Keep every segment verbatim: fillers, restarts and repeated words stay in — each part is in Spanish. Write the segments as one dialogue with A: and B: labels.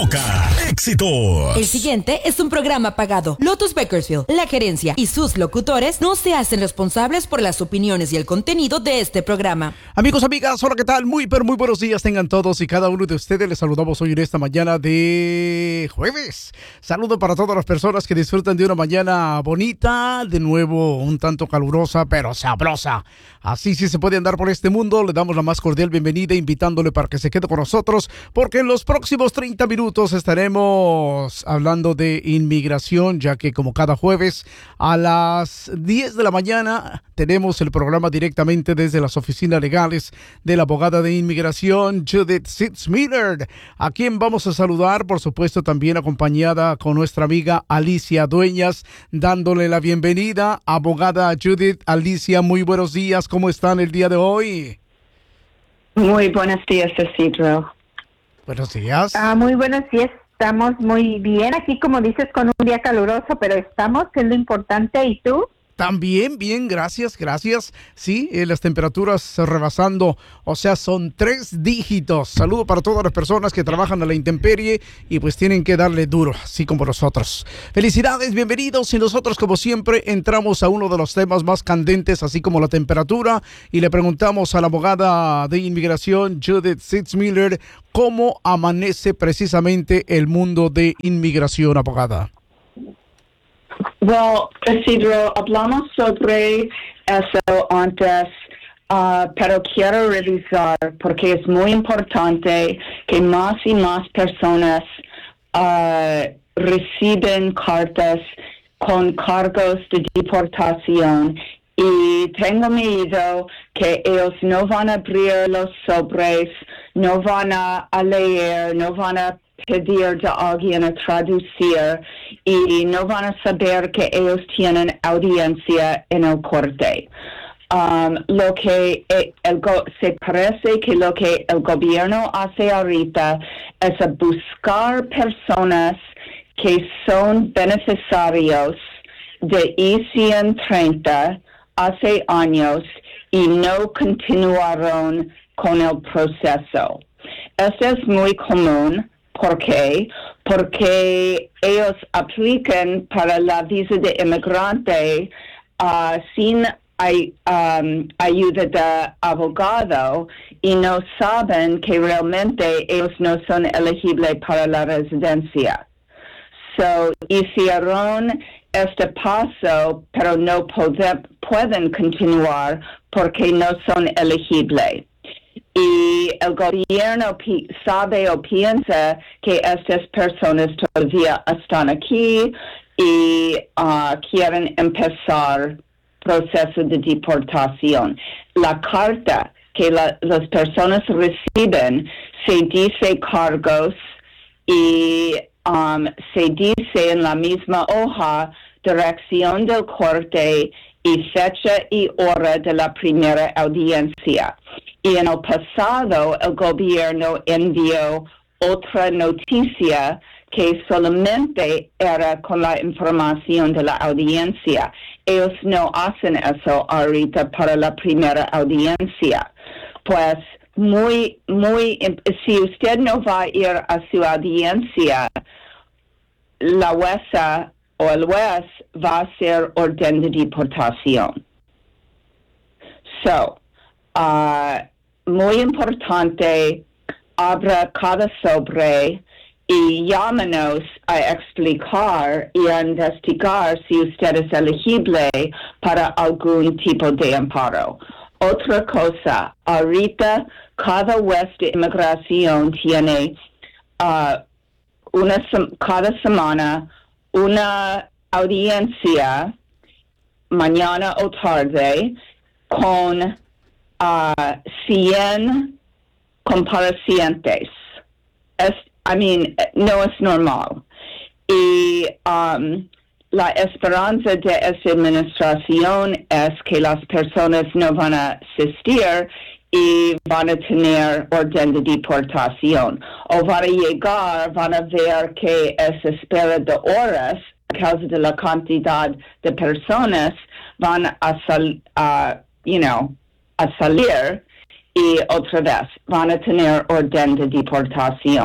A: Éxitos.
B: El siguiente es un programa pagado. Lotus Bakersfield, la gerencia y sus locutores no se hacen responsables por las opiniones y el contenido de este programa.
C: Amigos, amigas, hola, ¿qué tal? Muy, pero muy buenos días tengan todos y cada uno de ustedes. Les saludamos hoy en esta mañana de jueves. Saludo para todas las personas que disfrutan de una mañana bonita, de nuevo un tanto calurosa, pero sabrosa. Así sí se puede andar por este mundo. Le damos la más cordial bienvenida, invitándole para que se quede con nosotros, porque en los próximos treinta minutos estaremos hablando de inmigración, ya que como cada jueves a las diez de la mañana tenemos el programa directamente desde las oficinas legales de la abogada de inmigración Judith Sitzmiller, a quien vamos a saludar, por supuesto también acompañada con nuestra amiga Alicia Dueñas, dándole la bienvenida. Abogada Judith, Alicia, muy buenos días, ¿cómo están el día de hoy?
D: Muy buenos días, Isidro.
C: Buenos días.
D: Ah, muy buenos días. Estamos muy bien aquí, como dices, con un día caluroso, pero estamos, que es lo importante. ¿Y tú?
C: También, bien, gracias, gracias. Sí, eh, las temperaturas rebasando, o sea, son tres dígitos. Saludo para todas las personas que trabajan a la intemperie y pues tienen que darle duro, así como nosotros. Felicidades, bienvenidos, y nosotros como siempre entramos a uno de los temas más candentes, así como la temperatura, y le preguntamos a la abogada de inmigración Judith Sitzmiller cómo amanece precisamente el mundo de inmigración, abogada.
D: Well, Isidro, hablamos sobre eso antes, uh, pero quiero revisar porque es muy importante que más y más personas uh, reciben cartas con cargos de deportación, y tengo miedo que ellos no van a abrir los sobres, no van a, a leer, no van a pedir de alguien a traducir y no van a saber que ellos tienen audiencia en el corte. Um, lo que el, el, se parece que lo que el gobierno hace ahorita es a buscar personas que son beneficiarios de I ciento treinta hace años y no continuaron con el proceso. Eso es muy común. ¿Por qué? Porque ellos aplican para la visa de inmigrante uh, sin ay, um, ayuda de abogado y no saben que realmente ellos no son elegibles para la residencia. So, hicieron este paso, pero no pode, pueden continuar porque no son elegibles. Y el gobierno pi- sabe o piensa que estas personas todavía están aquí y uh, quieren empezar proceso de deportación. La carta que la, las personas reciben se dice cargos y um, se dice en la misma hoja dirección del corte y fecha y hora de la primera audiencia. Y en el pasado, el gobierno envió otra noticia que solamente era con la información de la audiencia. Ellos no hacen eso ahorita para la primera audiencia. Pues, muy, muy, si usted no va a ir a su audiencia, la jueza o el juez va a hacer orden de deportación. So, uh, muy importante, abra cada sobre y llámanos a explicar y a investigar si usted es elegible para algún tipo de amparo. Otra cosa, ahorita cada juez de inmigración tiene uh, una cada semana una audiencia mañana o tarde con uh, cien comparecientes. Es, I mean, no es normal. Y um, la esperanza de esta administración es que las personas no van a asistir y van a tener orden de deportación. O van a llegar, van a ver que es espera de horas a causa de la cantidad de personas, van a, sal, uh, you know, a salir y otra vez van a tener orden de deportación.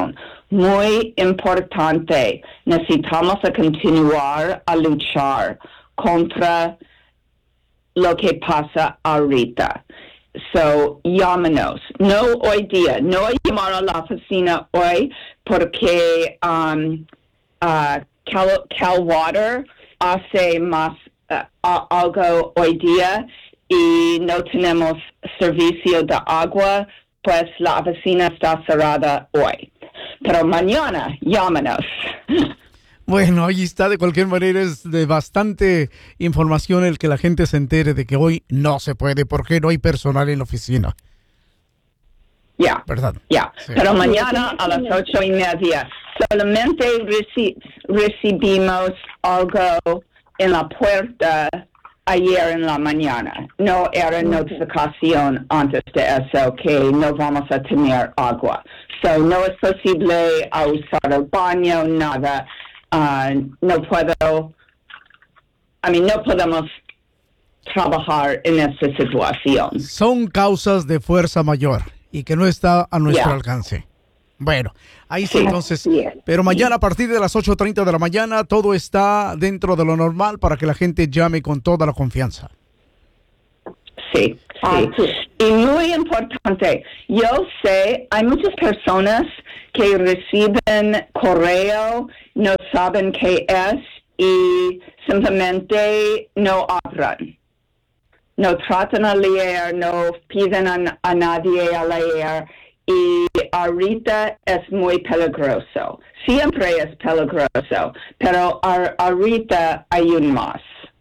D: muy importante. Necesitamos a continuar a luchar contra lo que pasa ahorita. So, llámanos. No hoy día, no llamar a la oficina hoy porque um, uh, Cal, Calwater hace más uh, algo hoy día y no tenemos servicio de agua, pues la oficina está cerrada hoy. Pero mañana, llámanos.
C: Bueno, ahí está. De cualquier manera es de bastante información el que la gente se entere de que hoy no se puede porque no hay personal en la oficina.
D: Ya, yeah,
C: ¿verdad?
D: Ya, yeah. sí. Pero mañana a las ocho y media solamente reci- recibimos algo en la puerta ayer en la mañana. No era notificación antes de eso que no vamos a tener agua. So no es posible a usar el baño, nada. Uh, no puedo, I mean, no podemos trabajar en esta situación.
C: Son causas de fuerza mayor y que no está a nuestro
D: yeah.
C: alcance. Bueno, ahí sí,
D: sí
C: entonces,
D: yeah.
C: pero mañana a partir de las ocho treinta de la mañana todo está dentro de lo normal para que la gente llame con toda la confianza.
D: Sí, sí. sí. Y muy importante, yo sé, hay muchas personas que reciben correo, no saben qué es y simplemente no abran. No tratan a leer, no piden a, a nadie a leer y ahorita es muy peligroso. Siempre es peligroso, pero a, ahorita hay un más.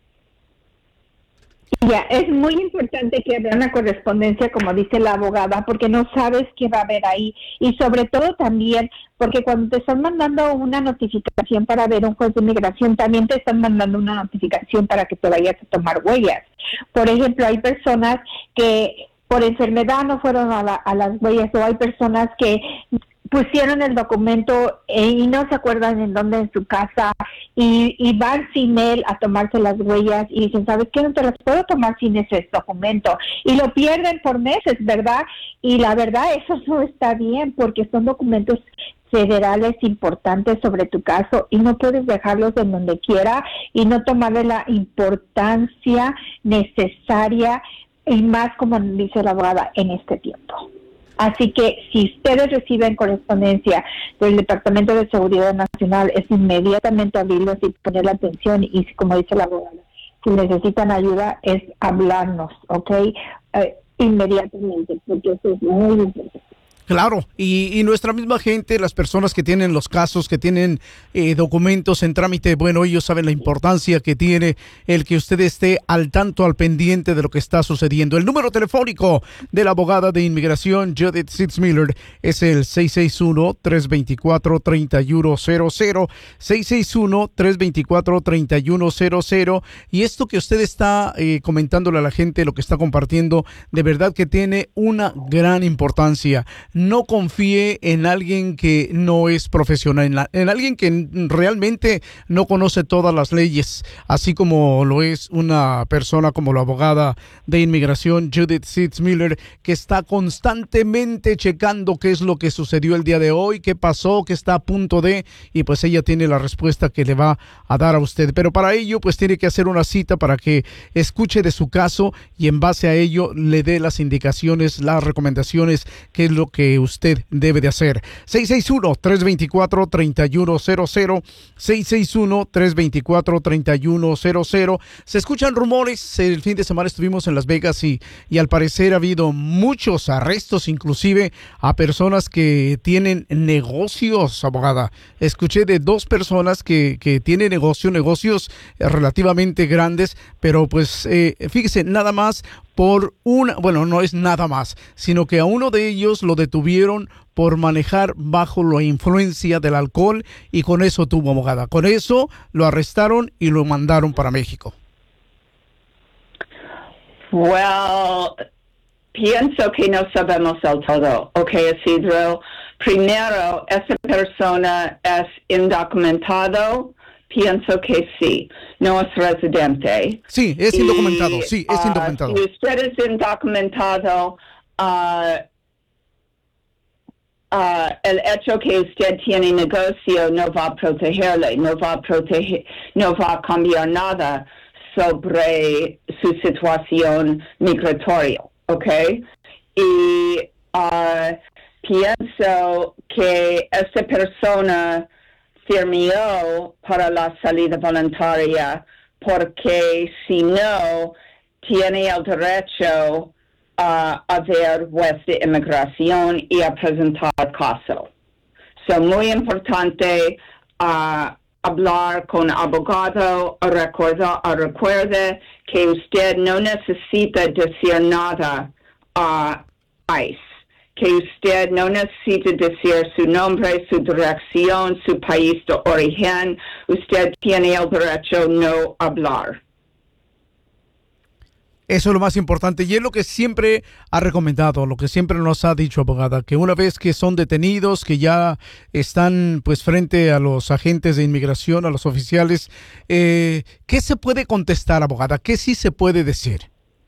A: Ya, es muy importante que haya una correspondencia, como dice la abogada, porque no sabes qué va a haber ahí. Y sobre todo también, porque cuando te están mandando una notificación para ver un juez de inmigración, también te están mandando una notificación para que te vayas a tomar huellas. Por ejemplo, hay personas que por enfermedad no fueron a, la, a las huellas, o hay personas que pusieron el documento eh, y no se acuerdan en dónde, en su casa, y, y van sin él a tomarse las huellas y dicen, ¿sabes qué? No te las puedo tomar sin ese documento. Y lo pierden por meses, ¿verdad? Y la verdad, eso no está bien porque son documentos federales importantes sobre tu caso y no puedes dejarlos en donde quiera y no tomarle la importancia necesaria y más, como dice la abogada, en este tiempo. Así que si ustedes reciben correspondencia del Departamento de Seguridad Nacional, es inmediatamente abrirlos y poner la atención y, como dice la abogada, si necesitan ayuda es hablarnos, ¿ok? Eh, inmediatamente, porque eso es muy importante.
C: Claro, y, y nuestra misma gente, las personas que tienen los casos, que tienen eh, documentos en trámite, bueno, ellos saben la importancia que tiene el que usted esté al tanto, al pendiente de lo que está sucediendo. El número telefónico de la abogada de inmigración, Judith Sitzmiller, es el seis seis uno, tres dos cuatro, tres uno cero cero, seis seis uno, tres dos cuatro, tres uno cero cero. Y esto que usted está eh, comentándole a la gente, lo que está compartiendo, de verdad que tiene una gran importancia. No confíe en alguien que no es profesional, en, la, en alguien que realmente no conoce todas las leyes, así como lo es una persona como la abogada de inmigración Judith Sitzmiller, que está constantemente checando qué es lo que sucedió el día de hoy, qué pasó, qué está a punto de, y pues ella tiene la respuesta que le va a dar a usted. Pero para ello pues tiene que hacer una cita para que escuche de su caso y en base a ello le dé las indicaciones, las recomendaciones, qué es lo que usted debe de hacer. seis seis uno, tres dos cuatro, tres uno cero cero, seis seis uno, tres dos cuatro, tres uno cero cero. Se escuchan rumores, el fin de semana estuvimos en Las Vegas y, y al parecer ha habido muchos arrestos, inclusive a personas que tienen negocios, abogada. Escuché de dos personas que, que tienen negocio, negocios relativamente grandes, pero pues eh, fíjese, nada más por una, bueno, no es nada más, sino que a uno de ellos lo detuvieron por manejar bajo la influencia del alcohol y con eso tuvo abogada. Con eso lo arrestaron y lo mandaron para México.
D: Well, pienso que no sabemos el todo, ¿ok, Isidro? Primero, esa persona es indocumentado. Pienso que sí, no es residente.
C: Sí, es indocumentado, y, sí, es indocumentado.
D: Uh, si usted es indocumentado, uh, uh, el hecho que usted tiene negocio no va a protegerle, no va a proteger, no va a cambiar nada sobre su situación migratoria, ¿ok? Y uh, pienso que esta persona firmó para la salida voluntaria porque si no, tiene el derecho uh, a ver juez de inmigración y a presentar caso. So, muy importante uh, hablar con abogado, recuerda, recuerde que usted no necesita decir nada a ICE, que usted no necesita decir su nombre, su dirección, su país de origen. Usted tiene el derecho no hablar.
C: Eso es lo más importante y es lo que siempre ha recomendado, lo que siempre nos ha dicho, abogada, que una vez que son detenidos, que ya están pues frente a los agentes de inmigración, a los oficiales, eh, ¿qué se puede contestar, abogada? ¿Qué sí se puede decir?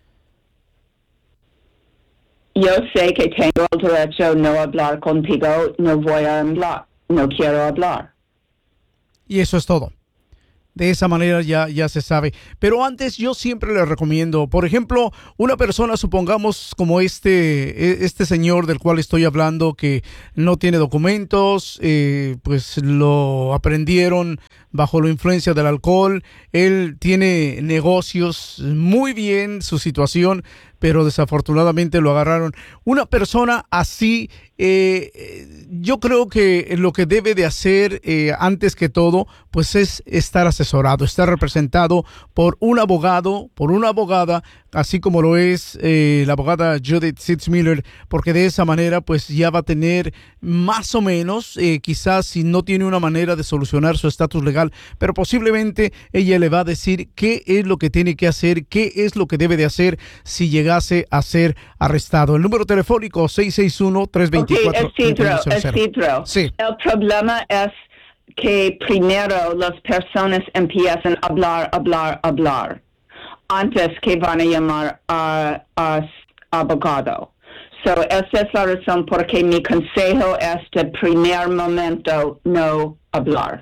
D: Yo sé que tengo el derecho no hablar contigo, no voy a hablar, no quiero hablar.
C: Y eso es todo. De esa manera ya, ya se sabe. Pero antes yo siempre le recomiendo, por ejemplo, una persona, supongamos como este, este señor del cual estoy hablando, que no tiene documentos, eh, pues lo aprendieron bajo la influencia del alcohol. Él tiene negocios, muy bien su situación, pero desafortunadamente lo agarraron. Una persona así, eh, yo creo que lo que debe de hacer eh, antes que todo, pues es estar asesorado, estar representado por un abogado, por una abogada, así como lo es eh, la abogada Judith Sitzmiller, porque de esa manera pues ya va a tener más o menos, eh, quizás si no tiene una manera de solucionar su estatus legal, pero posiblemente ella le va a decir qué es lo que tiene que hacer, qué es lo que debe de hacer si llegase a ser arrestado. El número telefónico seis seis uno, tres dos cuatro,
D: okay, Isidro, Isidro.
C: Sí.
D: El problema es que primero las personas empiezan a hablar, hablar, hablar antes que van a llamar a, a, a abogado. So, esa es la razón por que mi consejo es de primer momento no hablar.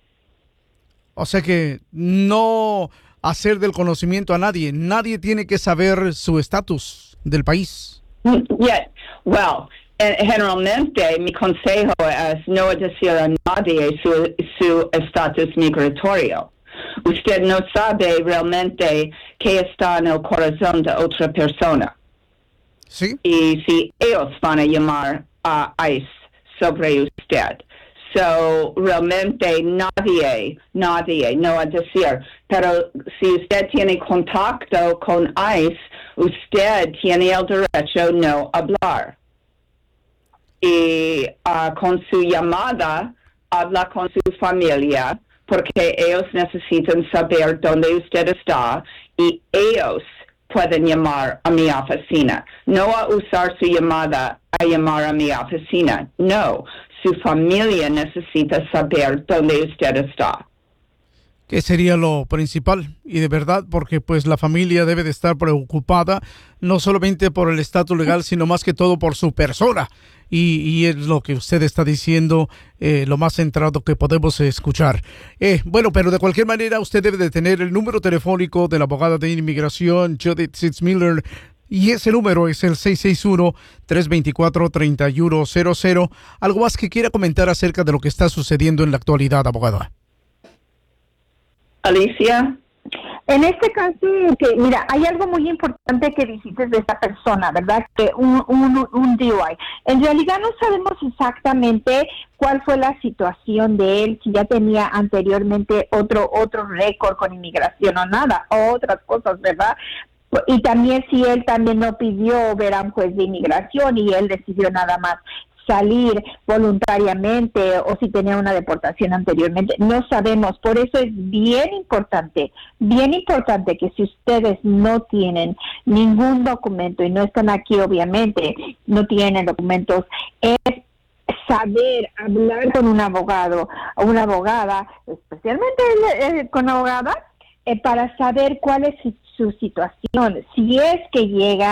C: O sea que no hacer del conocimiento a nadie. Nadie tiene que saber su estatus del país.
D: Yeah, well, generalmente mi consejo es no decir a nadie su, su estatus migratorio. Usted no sabe realmente qué está en el corazón de otra persona.
C: Sí.
D: Y si ellos van a llamar a ICE sobre usted. So, realmente nadie, nadie, no a decir, pero si usted tiene contacto con ICE, usted tiene el derecho no hablar. Y uh, con su llamada, habla con su familia, porque ellos necesitan saber dónde usted está y ellos pueden llamar a mi oficina. No a usar su llamada a llamar a mi oficina. No, su familia necesita saber dónde usted está.
C: Que sería lo principal, y de verdad, porque pues la familia debe de estar preocupada, no solamente por el estatus legal, sino más que todo por su persona. Y, y es lo que usted está diciendo, eh, lo más centrado que podemos escuchar. Eh, bueno, pero de cualquier manera, usted debe de tener el número telefónico de la abogada de inmigración, Judith Sitzmiller, y ese número es el seis seis uno, tres dos cuatro, tres uno cero cero. ¿Algo más que quiera comentar acerca de lo que está sucediendo en la actualidad, abogada?
D: Alicia.
A: En este caso, que mira, hay algo muy importante que dijiste de esta persona, ¿verdad? Que un, un, un D U I. En realidad no sabemos exactamente cuál fue la situación de él, si ya tenía anteriormente otro otro récord con inmigración o nada, o otras cosas, ¿verdad? Y también si él también no pidió ver a un juez de inmigración y él decidió nada más salir voluntariamente o si tenía una deportación anteriormente, no sabemos. Por eso es bien importante, bien importante que si ustedes no tienen ningún documento y no están aquí, obviamente, no tienen documentos, es saber hablar con un abogado o una abogada, especialmente eh, con abogada, eh, para saber cuál es su, su situación, si es que llegan,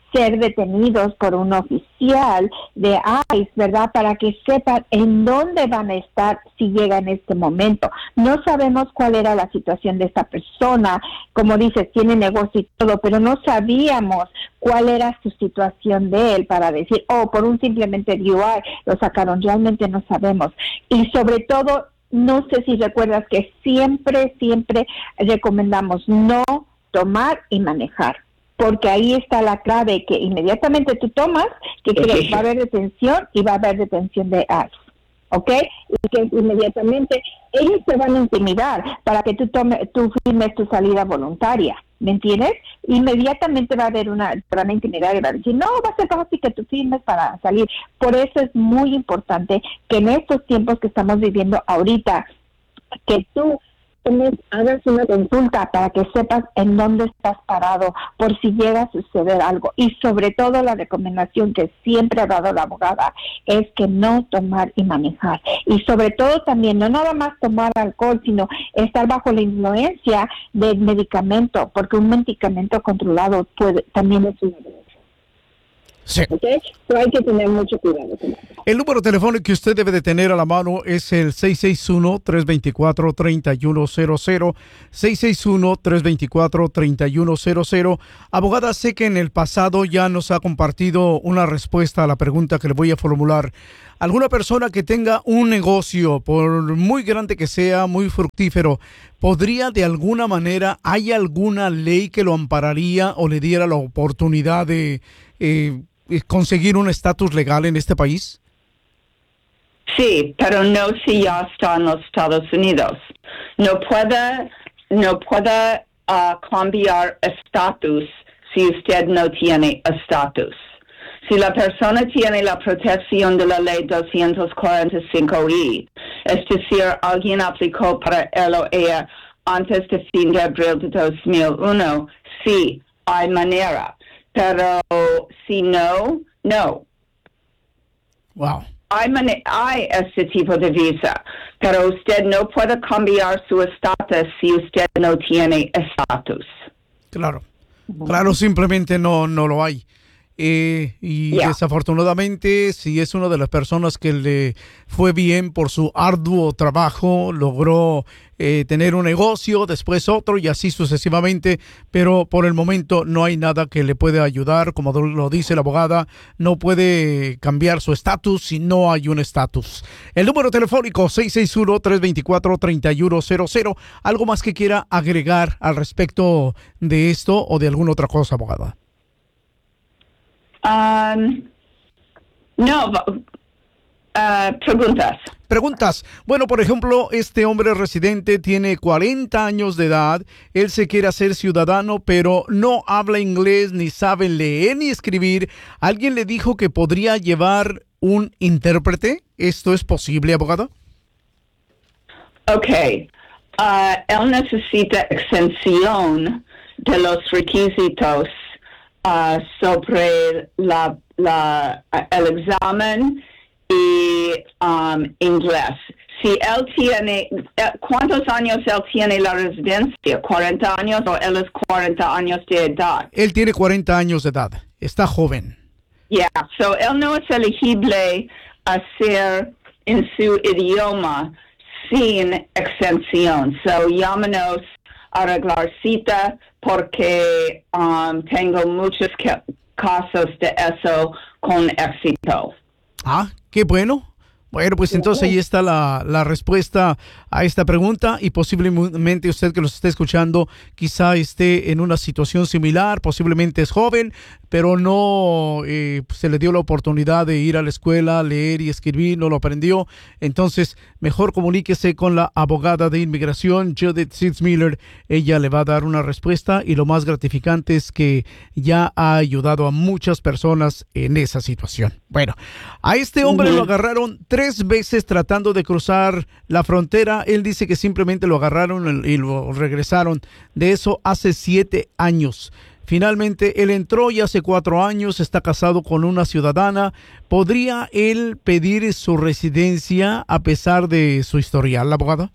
A: ser detenidos por un oficial de I C E, ¿verdad? Para que sepan en dónde van a estar si llega en este momento. No sabemos cuál era la situación de esta persona, como dices, tiene negocio y todo, pero no sabíamos cuál era su situación de él para decir, oh, por un simplemente D U I lo sacaron. Realmente no sabemos. Y sobre todo, no sé si recuerdas que siempre, siempre recomendamos no tomar y manejar, porque ahí está la clave, que inmediatamente tú tomas, que crees, va a haber detención y va a haber detención de I C E, ¿ok? Y que inmediatamente ellos te van a intimidar para que tú tomes, tú firmes tu salida voluntaria, ¿me entiendes? Inmediatamente va a haber una, te van a intimidar y van a decir, no, va a ser fácil que tú firmes para salir. Por eso es muy importante que en estos tiempos que estamos viviendo ahorita, que tú hagas una consulta para que sepas en dónde estás parado por si llega a suceder algo. Y sobre todo la recomendación que siempre ha dado la abogada es que no tomar y manejar. Y sobre todo también no nada más tomar alcohol, sino estar bajo la influencia del medicamento, porque un medicamento controlado puede también es una droga.
C: Sí.
A: ¿Okay? Pero hay que tener mucho cuidado con eso.
C: El número telefónico que usted debe de tener a la mano es el seis seis uno, tres dos cuatro, tres uno cero cero, seis seis uno, tres dos cuatro, tres uno cero cero. Abogada, sé que en el pasado ya nos ha compartido una respuesta a la pregunta que le voy a formular. ¿Alguna persona que tenga un negocio, por muy grande que sea, muy fructífero, podría de alguna manera, hay alguna ley que lo ampararía o le diera la oportunidad de eh, conseguir un estatus legal en este país?
D: Sí, pero no si ya está en los Estados Unidos. No puede, no puede uh, cambiar estatus si usted no tiene estatus. Si la persona tiene la protección de la ley doscientos cuarenta y cinco I, es decir, alguien aplicó para él o ella antes de fin de abril de dos mil uno, sí, hay manera. Pero si no, no.
C: Wow.
D: Hay, man- hay este tipo de visa, pero usted no puede cambiar su estatus si usted no tiene estatus.
C: Claro, claro, simplemente no, no lo hay. Eh, y yeah. Desafortunadamente, si es una de las personas que le fue bien por su arduo trabajo, logró eh, tener un negocio, después otro y así sucesivamente, pero por el momento no hay nada que le pueda ayudar, como lo dice la abogada, no puede cambiar su estatus si no hay un estatus. El número telefónico seis seis uno, tres dos cuatro, tres uno cero cero. ¿Algo más que quiera agregar al respecto de esto o de alguna otra cosa, abogada?
D: Um, no, uh, preguntas.
C: Preguntas. Bueno, por ejemplo, este hombre residente tiene cuarenta años de edad. Él se quiere hacer ciudadano, pero no habla inglés, ni sabe leer ni escribir. ¿Alguien le dijo que podría llevar un intérprete? ¿Esto es posible, abogada?
D: Ok. Uh, él necesita extensión de los requisitos Uh, sobre la, la, el examen y um, inglés. Si él tiene, ¿cuántos años él tiene la residencia? ¿cuarenta años o él es cuarenta años de edad?
C: Él tiene cuarenta años de edad. Está joven.
D: Yeah, so él no es elegible a ser en su idioma sin extensión. So llámanos a arreglar cita porque um, tengo muchos ca- casos de eso con éxito.
C: Ah, qué bueno. Bueno, pues entonces ahí está la, la respuesta a esta pregunta y posiblemente usted que nos esté escuchando quizá esté en una situación similar, posiblemente es joven, pero no eh, se le dio la oportunidad de ir a la escuela, leer y escribir, no lo aprendió. Entonces, mejor comuníquese con la abogada de inmigración, Judith Sitzmiller. Ella le va a dar una respuesta y lo más gratificante es que ya ha ayudado a muchas personas en esa situación. Bueno, a este hombre uh-huh. lo agarraron tres veces tratando de cruzar la frontera. Él dice que simplemente lo agarraron y lo regresaron. De eso hace siete años. Finalmente, él entró y hace cuatro años está casado con una ciudadana. ¿Podría él pedir su residencia a pesar de su historial, abogada?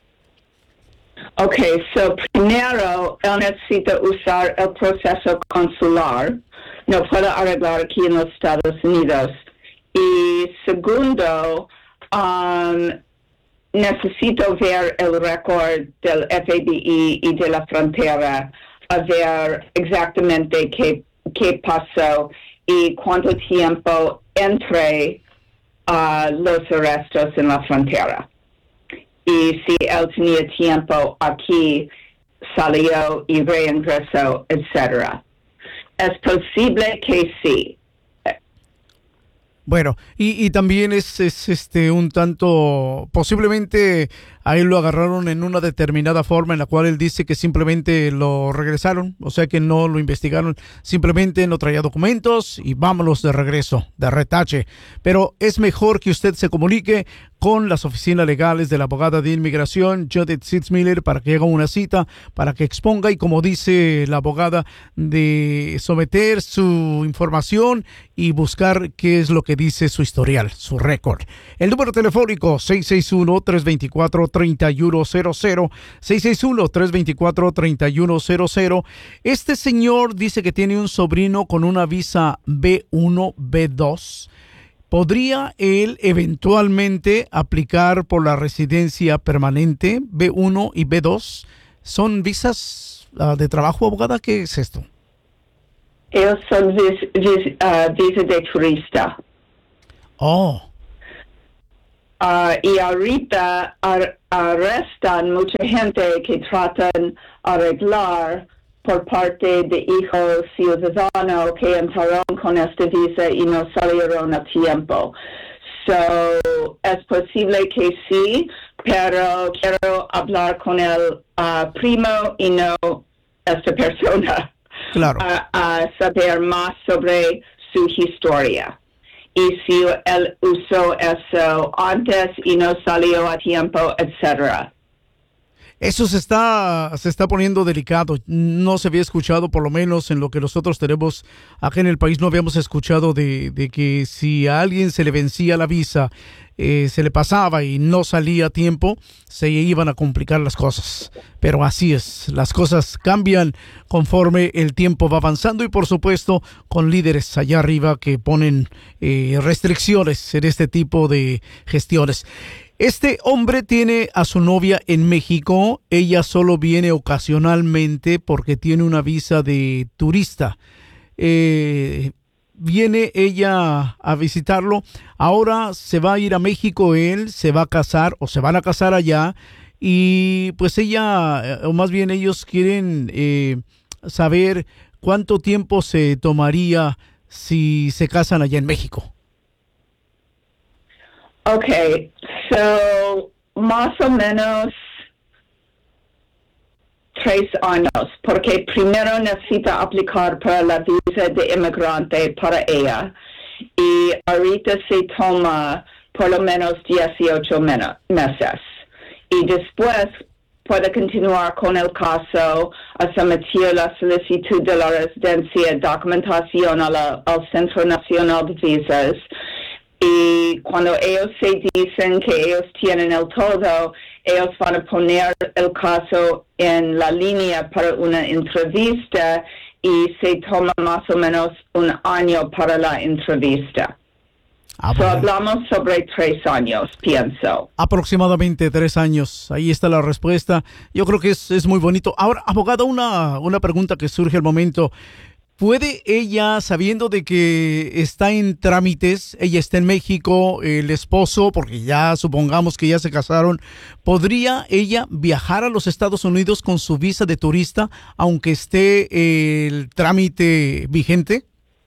D: Ok, so primero él necesita usar el proceso consular no puedo arreglar aquí en los Estados Unidos. Y segundo, um, necesito ver el récord del F B I y de la frontera, a ver exactamente qué, qué pasó y cuánto tiempo entre uh, los arrestos en la frontera. Y si él tenía tiempo aquí, salió y reingresó, etcétera. Es posible que sí.
C: Bueno, y, y también es, es este un tanto, posiblemente a él lo agarraron en una determinada forma en la cual él dice que simplemente lo regresaron, o sea que no lo investigaron, simplemente no traía documentos y vámonos de regreso, de retache. Pero es mejor que usted se comunique con las oficinas legales de la abogada de inmigración, Judith Sitzmiller, para que haga una cita, para que exponga y, como dice la abogada, de someter su información y buscar qué es lo que dice su historial, su récord. El número telefónico seis seis uno, tres dos cuatro, tres uno cero cero, seis seis uno, tres dos cuatro, tres uno cero cero. Este señor dice que tiene un sobrino con una visa B uno, B dos. ¿Podría él eventualmente aplicar por la residencia permanente B uno y B dos? ¿Son visas uh, de trabajo, abogada? ¿Qué es esto?
D: Ellos son vis, vis, uh, visa de turista.
C: Oh.
D: Uh, y ahorita ar, arrestan mucha gente que tratan de arreglar por parte de hijos ciudadanos que entraron con esta visa y no salieron a tiempo. So, es posible que sí, pero quiero hablar con el uh, primo y no esta persona.
C: Claro.
D: A uh, uh, saber más sobre su historia. Y si él usó eso antes y no salió a tiempo, etcétera.
C: Eso se está, se está poniendo delicado. No se había escuchado, por lo menos en lo que nosotros tenemos acá en el país, no habíamos escuchado de, de que si a alguien se le vencía la visa, eh, se le pasaba y no salía a tiempo, se iban a complicar las cosas. Pero así es, las cosas cambian conforme el tiempo va avanzando y, por supuesto, con líderes allá arriba que ponen eh, restricciones en este tipo de gestiones. Este hombre tiene a su novia en México. Ella solo viene ocasionalmente porque tiene una visa de turista. Eh, viene ella a visitarlo. Ahora se va a ir a México él, se va a casar o se van a casar allá. Y pues ella, o más bien ellos quieren eh, saber cuánto tiempo se tomaría si se casan allá en México.
D: Okay, so más o menos tres años, porque primero necesita aplicar para la visa de inmigrante para ella y ahorita se toma por lo menos dieciocho meses y después puede continuar con el caso, a someter la solicitud de la residencia, documentación a la, al Centro Nacional de Visas. Y cuando ellos se dicen que ellos tienen el todo, ellos van a poner el caso en la línea para una entrevista y se toma más o menos un año para la entrevista. Ah, so, hablamos sobre tres años, pienso.
C: Aproximadamente tres años. Ahí está la respuesta. Yo creo que es, es muy bonito. Ahora, abogada, una, una pregunta que surge al momento. ¿Puede ella, sabiendo de que está en trámites, ella está en México, el esposo, porque ya supongamos que ya se casaron, ¿podría ella viajar a los Estados Unidos con su visa de turista, aunque esté el trámite vigente?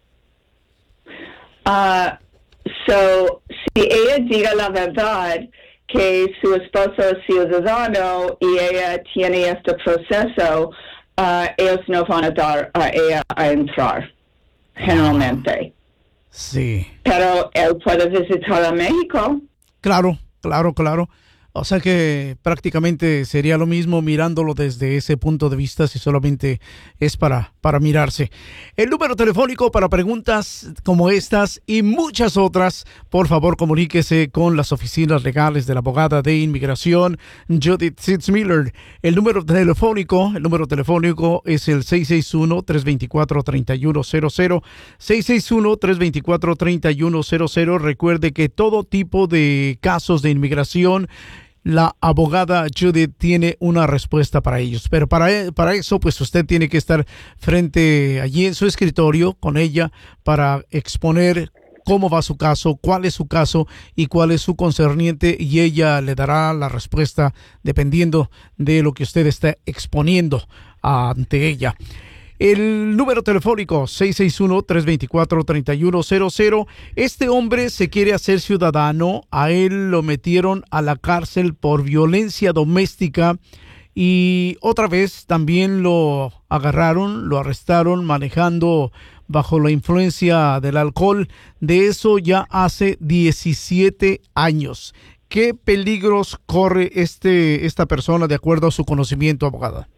D: Uh, so, si ella diga la verdad, que su esposo es ciudadano y ella tiene este proceso, Uh, ellos no van a dar a ella a entrar, generalmente.
C: Sí.
D: Pero él puede visitar a México.
C: Claro, claro, claro. O sea que prácticamente sería lo mismo mirándolo desde ese punto de vista si solamente es para, para mirarse. El número telefónico para preguntas como estas y muchas otras, por favor comuníquese con las oficinas legales de la abogada de inmigración Judith Sitzmiller. El número telefónico, el número telefónico es el seis seis uno, tres dos cuatro, tres uno cero cero, seis seis uno, tres dos cuatro, tres uno cero cero. Recuerde que todo tipo de casos de inmigración, la abogada Judith tiene una respuesta para ellos, pero para, para eso pues usted tiene que estar frente allí en su escritorio con ella para exponer cómo va su caso, cuál es su caso y cuál es su concerniente, y ella le dará la respuesta dependiendo de lo que usted está exponiendo ante ella. El número telefónico seis seis uno, tres dos cuatro, tres uno cero cero. Este hombre se quiere hacer ciudadano. A él lo metieron a la cárcel por violencia doméstica y otra vez también lo agarraron, lo arrestaron manejando bajo la influencia del alcohol. De eso ya hace diecisiete años. ¿Qué peligros corre este esta persona de acuerdo a su conocimiento, abogada?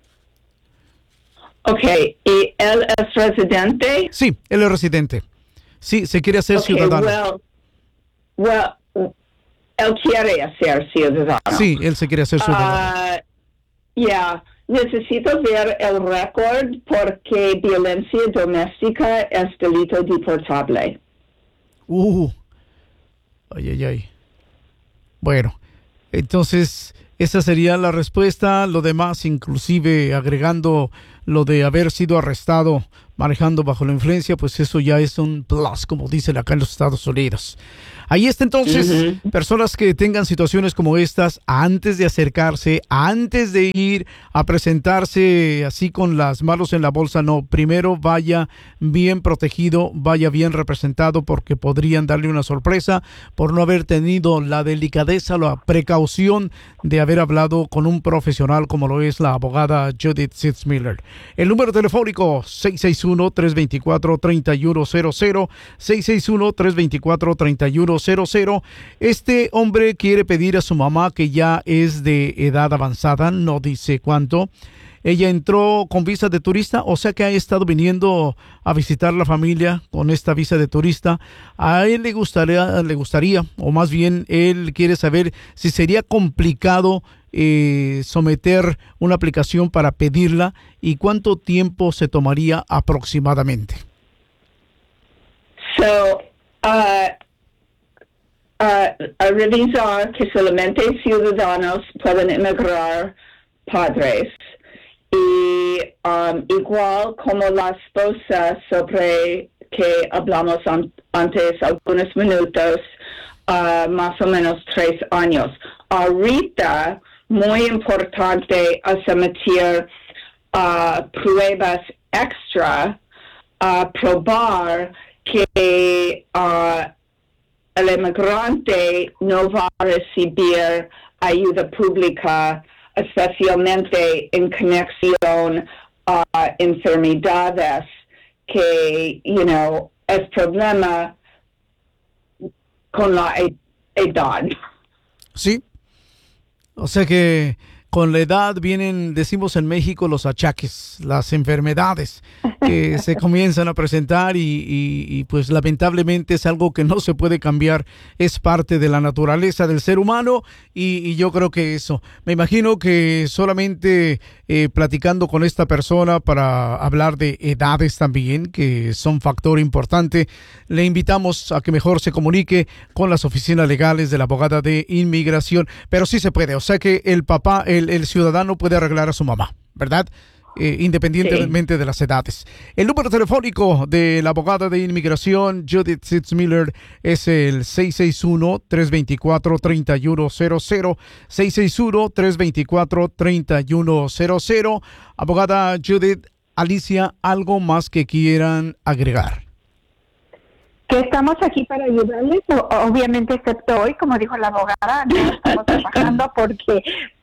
D: Okay, ¿y él es residente?
C: Sí, él es residente. Sí, se quiere hacer
D: okay,
C: ciudadano.
D: Well, well, él quiere hacer ciudadano.
C: Sí, él se quiere hacer ciudadano.
D: Uh, yeah, necesito ver el récord porque violencia doméstica es delito deportable.
C: Uh, ay, ay, ay. Bueno, entonces esa sería la respuesta. Lo demás, inclusive agregando lo de haber sido arrestado manejando bajo la influencia, pues eso ya es un plus, como dicen acá en los Estados Unidos. Ahí está entonces, uh-huh. Personas que tengan situaciones como estas, antes de acercarse, antes de ir a presentarse así con las manos en la bolsa, no, primero vaya bien protegido, vaya bien representado, porque podrían darle una sorpresa por no haber tenido la delicadeza, la precaución de haber hablado con un profesional como lo es la abogada Judith Sitzmiller. El número telefónico seis seis uno, tres dos cuatro, tres uno cero cero, seis seis uno, tres dos cuatro, tres uno cero cero. Este hombre quiere pedir a su mamá, que ya es de edad avanzada, no dice cuánto. Ella entró con visa de turista, o sea que ha estado viniendo a visitar la familia con esta visa de turista. A él le gustaría, le gustaría, o más bien él quiere saber si sería complicado eh, someter una aplicación para pedirla y cuánto tiempo se tomaría aproximadamente.
D: So, uh, uh, a revisar que solamente ciudadanos pueden emigrar padres. Y um, igual como la esposa sobre que hablamos an- antes algunos minutos, uh, más o menos tres años. Ahorita, muy importante someter uh, pruebas extra, uh, probar que uh, el inmigrante no va a recibir ayuda pública, especialmente en conexión a uh, enfermedades que, you know, es problema con la ed- edad.
C: Sí, o sea que con la edad vienen, decimos en México, los achaques, las enfermedades que se comienzan a presentar y, y, y pues lamentablemente es algo que no se puede cambiar, es parte de la naturaleza del ser humano y, y yo creo que eso, me imagino que solamente eh, platicando con esta persona para hablar de edades también, que son factor importante, le invitamos a que mejor se comunique con las oficinas legales de la abogada de inmigración, pero sí se puede, o sea que el papá, el, el ciudadano puede arreglar a su mamá, ¿verdad? Eh, independientemente sí. de las edades. El número telefónico de la abogada de inmigración Judith Sitzmiller es el seis seis uno, tres dos cuatro, tres uno cero cero, seis seis uno, tres dos cuatro, tres uno cero cero. Abogada Judith, Alicia, ¿algo más que quieran agregar?
A: Que estamos aquí para ayudarles, obviamente excepto hoy, como dijo la abogada, no estamos trabajando porque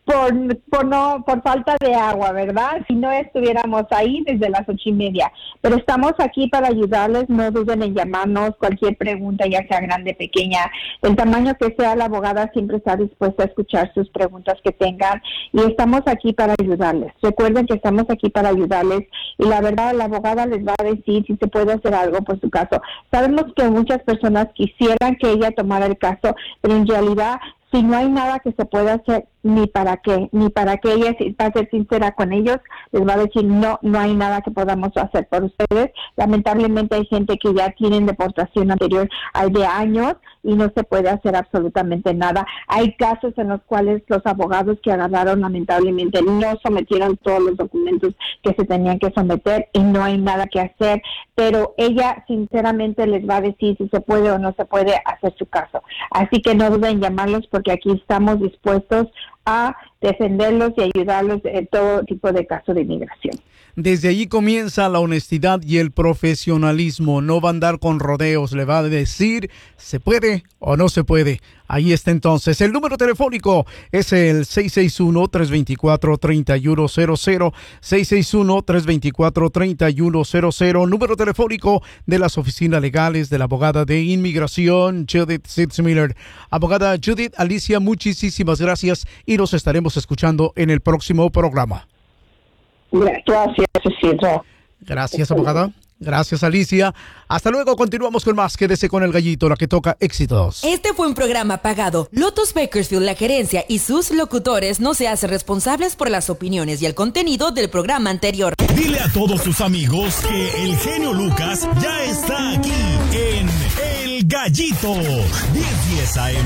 A: por, por no por falta de agua, ¿verdad? Si no estuviéramos ahí desde las ocho y media. Pero estamos aquí para ayudarles, no duden en llamarnos, cualquier pregunta, ya sea grande, pequeña, el tamaño que sea, la abogada siempre está dispuesta a escuchar sus preguntas que tengan y estamos aquí para ayudarles. Recuerden que estamos aquí para ayudarles y la verdad la abogada les va a decir si se puede hacer algo por su caso. Sabemos que muchas personas quisieran que ella tomara el caso, pero en realidad si no hay nada que se pueda hacer, ni para qué, ni para qué ella va a ser sincera con ellos, les va a decir no, no hay nada que podamos hacer por ustedes. Lamentablemente hay gente que ya tienen deportación anterior hay de años y no se puede hacer absolutamente nada. Hay casos en los cuales los abogados que agarraron lamentablemente no sometieron todos los documentos que se tenían que someter y no hay nada que hacer, pero ella sinceramente les va a decir si se puede o no se puede hacer su caso. Así que no duden en llamarlos porque aquí estamos dispuestos a defenderlos y ayudarlos en todo tipo de casos de inmigración.
C: Desde allí comienza la honestidad y el profesionalismo. No va a andar con rodeos, le va a decir se puede o no se puede. Ahí está entonces. El número telefónico es el seis seis uno, tres dos cuatro, tres uno cero cero, seis seis uno, tres dos cuatro, tres uno cero cero. Número telefónico de las oficinas legales de la abogada de inmigración, Judith Sitzmiller. Abogada Judith, Alicia, muchísimas gracias y nos estaremos escuchando en el próximo programa.
D: Gracias, Isidro.
C: Gracias, abogada. Gracias, Alicia. Hasta luego, continuamos con más. Quédese con el gallito, la que toca éxitos.
B: Este fue un programa pagado. Lotus Bakersfield, la gerencia y sus locutores no se hacen responsables por las opiniones y el contenido del programa anterior.
E: Dile a todos tus amigos que el genio Lucas ya está aquí en El Gallito. diez diez A M